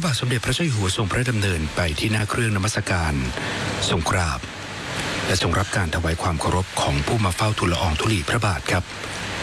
ระบาทสมเด็จพระเจ้าอยู่หัวทรงพระดำเนินไปที่หน้าเครื่องนมัสการทรงกราบและทรงรับการถวายความเคารพของผู้มาเฝ้าทูลละอองธุลีพระบาทครับ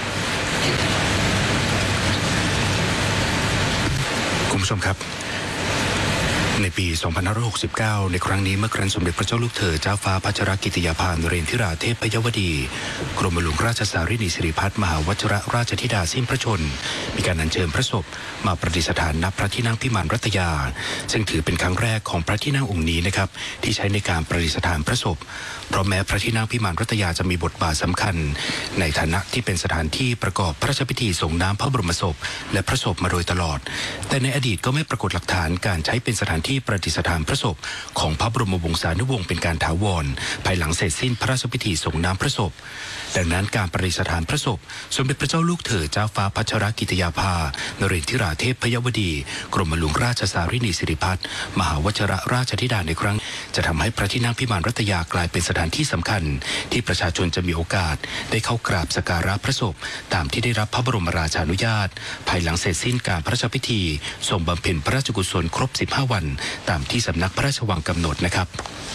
คุณผู้ชมครับในปี 2569 ในครั้งนี้เมื่อครั้งสมเด็จพระเจ้าลูกเธอเจ้าฟ้าพัชรกิติยาภานเรนทิราเทพยวดีกรมหลวงราชสารินีสิริพัฒน์มหาวชิรราชธิดาสิ้นพระชนม์มีการอัญเชิญพระศพมาประดิษฐานณพระที่นั่งพิมานรัตยาซึ่งถือเป็นครั้งแรกของพระที่นั่งองค์นี้นะครับที่ใช้ในการประดิษฐานพระศพเพราะแม้พระที่นั่งพิมานรัตยาจะมีบทบาทสำคัญในฐานะที่เป็นสถานที่ประกอบพระราชพิธีส่งน้ำพระบรมศพและพระศพมาโดยตลอดแต่ในอดีตก็ไม่ปรากฏหลักฐานการใช้เป็นสถานที่ประดิษฐานพระศพของพระบรมวงศานุวงศ์เป็นการถาวรภายหลังเสร็จสิ้นพระราชพิธีส่งน้ำพระศพดังนั้นการประดิษฐานพระศพสมเด็จพระเจ้าลูกเธอเจ้าฟ้าพัชรกิติยาภานเรนทิราเทพยวดีกรมหลวงราชสารินีสิริพัฒน์มหาวชิรราชธิดาในครั้งจะทำให้พระที่นั่งพิมานรัตยากลายเป็นสถานที่สำคัญที่ประชาชนจะมีโอกาสได้เข้ากราบสักการะพระศพตามที่ได้รับพระบรมราชานุญาตภายหลังเสร็จสิ้นการพระราชพิธีทรงบำเพ็ญพระราชกุศลครบ15 วันตามที่สำนักพระราชวังกำหนดนะครับ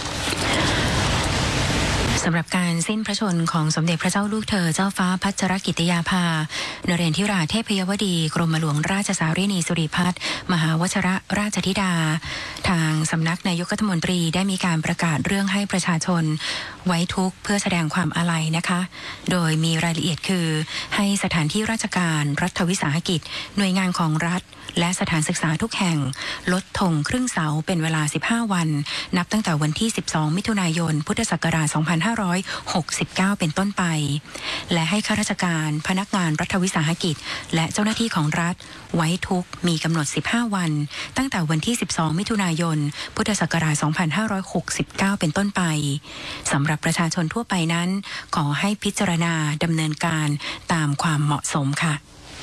สำหรับการสิ้นพระชนของสมเด็จพระเจ้าลูกเธอเจ้าฟ้าพัชรกิติยาภานเรนทิราเทพยวดีกรมหลวงราชสารินีสิริพัฒน์มหาวชิรราชธิดาทางสำนักนายกรัฐมนตรีได้มีการประกาศเรื่องให้ประชาชนไว้ทุกข์เพื่อแสดงความอาลัยนะคะโดยมีรายละเอียดคือให้สถานที่ราชการรัฐวิสาหกิจหน่วยงานของรัฐและสถานศึกษาทุกแห่งลดธงครึ่งเสาเป็นเวลา15 วันนับตั้งแต่วันที่12 มิถุนายนพุทธศักราช 2569 เป็นต้นไปและให้ข้าราชการพนักงานรัฐวิสาหกิจและเจ้าหน้าที่ของรัฐไว้ทุกข์มีกำหนด15 วันตั้งแต่วันที่12 มิถุนายนพุทธศักราช 2569 เป็นต้นไปสำหรับประชาชนทั่วไปนั้นขอให้พิจารณาดำเนินการตามความเหมาะสมค่ะ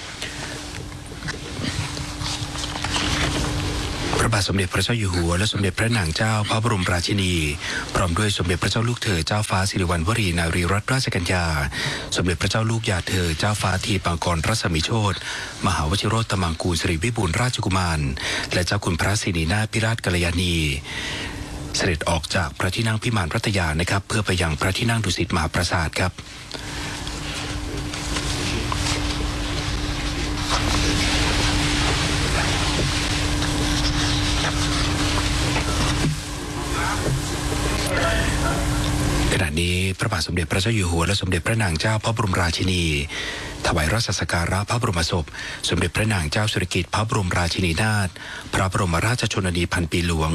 พระบาทสมเด็จพระเจ้าอยู่หัวและสมเด็จพระนางเจ้าพระบรมราชินีพร้อมด้วยสมเด็จพระเจ้าลูกเธอเจ้าฟ้าสิริวัณวรีนารีรัตนราชกัญญาสมเด็จพระเจ้าลูกยาเธอเจ้าฟ้าทีปังกรรัศมีโชติมหาวชิโรตมังกูลสิริวิบูลย์ราชกุมารและเจ้าคุณพระสิรินาถพิราชกัลยาณีเสด็จออกจากพระที่นั่งพิมานรัตยานะครับเพื่อไปยังพระที่นั่งดุสิตมหาปราสาทครับขณะนี้พระบาทสมเด็จพระเจ้าอยู่หัวและสมเด็จพระนางเจ้าพระบรมราชินีถวายราชสักการะพระบรมศพสมเด็จพระนางเจ้าสิริกิติ์พระบรมราชินีนาถพระบรมราชชนนีพันปีหลวง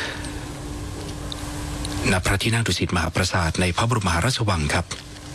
ณพระที่นั่งดุสิตมหาปราสาทในพระบรมมหาราชวังครับ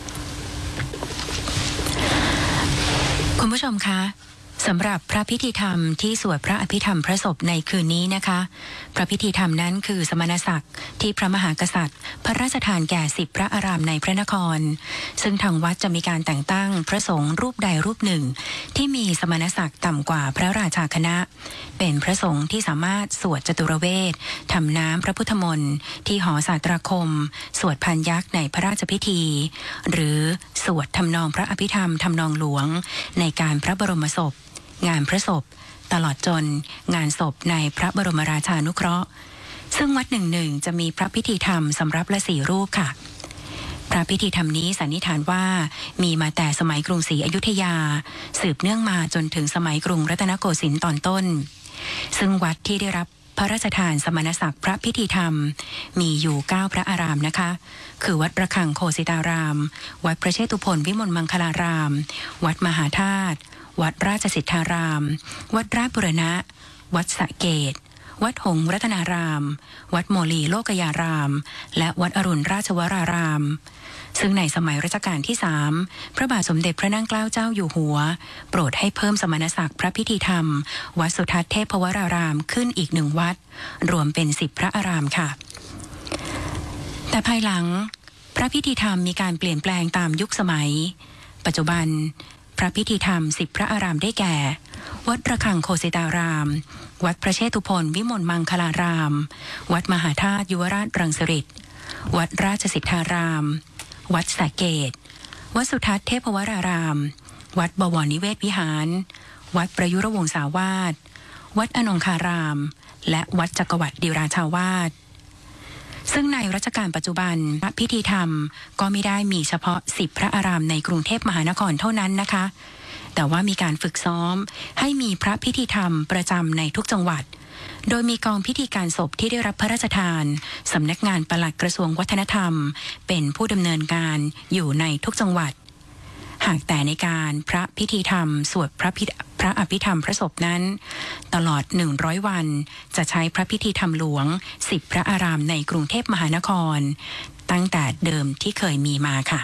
คุณผู้ชมคะสำหรับพระพิธีธรรมที่สวดพระอภิธรรมพระศพในคืนนี้นะคะพระพิธีธรรมนั้นคือสมณศักดิ์ที่พระมหากษัตริย์พระราชทานแก่10 พระอารามในพระนครซึ่งทางวัดจะมีการแต่งตั้งพระสงฆ์รูปใดรูปหนึ่งที่มีสมณศักดิ์ต่ำกว่าพระราชาคณะเป็นพระสงฆ์ที่สามารถสวดจตุรเวททำน้ำพระพุทธมนต์ที่หอสาตราคมสวดพันยักษ์ในพระราชพิธีหรือสวดทำนองพระอภิธรรมทำนองหลวงในการพระบรมศพงานพระศพตลอดจนงานศพในพระบรมราชานุเคราะห์ซึ่งวัดหนึ่งจะมีพระพิธีธรรมสำรับละ4 รูปค่ะพระพิธีธรรมนี้สันนิษฐานว่ามีมาแต่สมัยกรุงศรีอยุธยาสืบเนื่องมาจนถึงสมัยกรุงรัตนโกสินทร์ตอนต้นซึ่งวัดที่ได้รับพระราชทานสมณศักดิ์พระพิธีธรรมมีอยู่9 พระอารามนะคะคือวัดระฆังโคสิตารามวัดพระเชตุพนวิมลมังคลารามวัดมหาธาตุวัดราชสิทธารามวัดราชบุรณะวัดสระเกตวัดหงส์รัตนารามวัดโมลีโลกยารามและวัดอรุณราชวรารามซึ่งในสมัยรัชกาลที่3พระบาทสมเด็จพระนั่งเกล้าเจ้าอยู่หัวโปรดให้เพิ่มสมณศักดิ์พระพิธีธรรมวัดสุทัศน์เทพวรารามขึ้นอีก1 วัดรวมเป็น10 พระอารามค่ะแต่ภายหลังพระพิธีธรรมมีการเปลี่ยนแปลงตามยุคสมัยปัจจุบันพระพิธีธรรม10 พระอารามได้แก่วัดระฆังโคสิตารามวัดพระเชตุพนวิมลมังคลารามวัดมหาธาตุยุวราชรังสฤษฎ์วัดราชสิทธารามวัดสระเกตวัดสุทัศน์เทพวรารามวัดบวรนิเวศวิหารวัดประยุรวงศาวาสวัดอนงคารามและวัดจักรวรรดิราชาวาสซึ่งในรัชกาลปัจจุบันพระพิธีธรรมก็ไม่ได้มีเฉพาะ10พระอารามในกรุงเทพมหานครเท่านั้นนะคะแต่ว่ามีการฝึกซ้อมให้มีพระพิธีธรรมประจำในทุกจังหวัดโดยมีกองพิธีการศพที่ได้รับพระราชทานสำนักงานปลัดกระทรวงวัฒนธรรมเป็นผู้ดำเนินการอยู่ในทุกจังหวัดหากแต่ในการพระพิธีธรรมสวดพระอภิธรรมพระศพนั้นตลอด100วันจะใช้พระพิธีธรรมหลวง10พระอารามในกรุงเทพมหานครตั้งแต่เดิมที่เคยมีมาค่ะ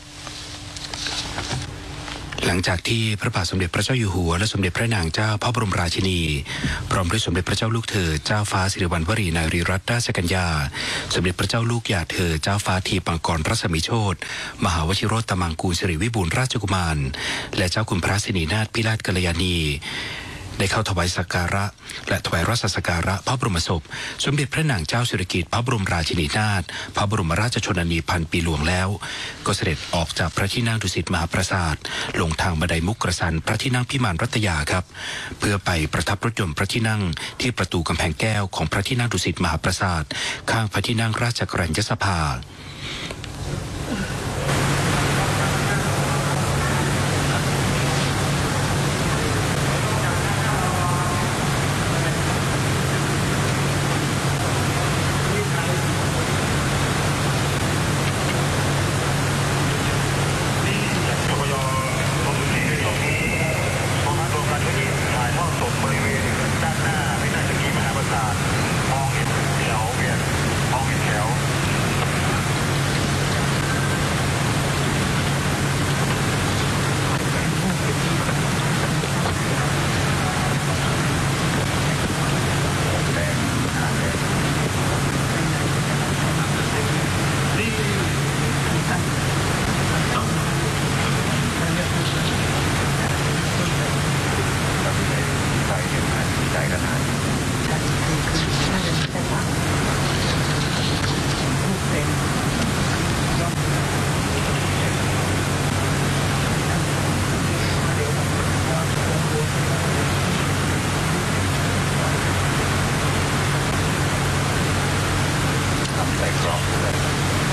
หลังจากที่พระบาทสมเด็จพระเจ้าอยู่หัวและสมเด็จพระนางเจ้าพระบรมราชินีพร้อมด้วยสมเด็จพระเจ้าลูกเธอเจ้าฟ้าสิริวัณวรีนารีรัตนราชกัญญาสมเด็จพระเจ้าลูกหย่าเธอเจ้าฟ้าทีปังกรรัศมีโชติมหาวชิโรตมังกูลสิริวิบูลย์ราชกุมารและเจ้าคุณพระสินีนาถพิราชกัลยาณีได้เข้าถวายสักการะและถวายราชสักการะพระบรมศพสมเด็จพระนางเจ้าสิริกิติ์พระบรมราชินีนาถพระบรมราชชนนีพันปีหลวงแล้วก็เสด็จออกจากพระที่นั่งดุสิตมหาปราสาทลงทางบันไดมุกกระสันพระที่นั่งพิมานรัตยาครับเพื่อไปประทับรถยนต์พระที่นั่งที่ประตูกำแพงแก้วของพระที่นั่งดุสิตมหาปราสาทข้างพระที่นั่งราชกรัญญสภา